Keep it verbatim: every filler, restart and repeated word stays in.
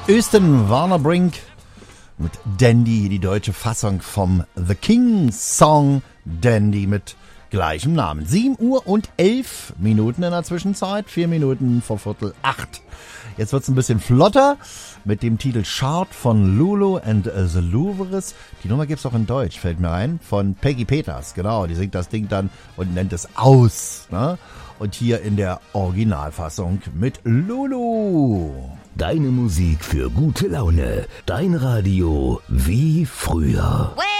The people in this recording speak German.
Östen Warnerbrink mit Dandy, die deutsche Fassung vom The King Song Dandy mit gleichem Namen. sieben Uhr und elf Minuten in der Zwischenzeit, vier Minuten vor Viertel acht. Jetzt wird's ein bisschen flotter mit dem Titel Chart von Lulu and the Louvres. Die Nummer gibt's auch in Deutsch, fällt mir ein, von Peggy Peters. Genau, die singt das Ding dann und nennt es Aus. Ne? Und hier in der Originalfassung mit Lulu. Deine Musik für gute Laune. Dein Radio wie früher.